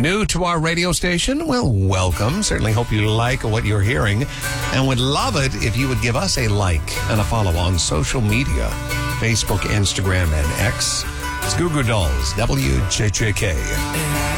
New to our radio station? Well, welcome. Certainly hope you like what you're hearing and would love it if you would give us a like and a follow on social media, Facebook, Instagram, and X. It's Goo Goo Dolls, WJJK.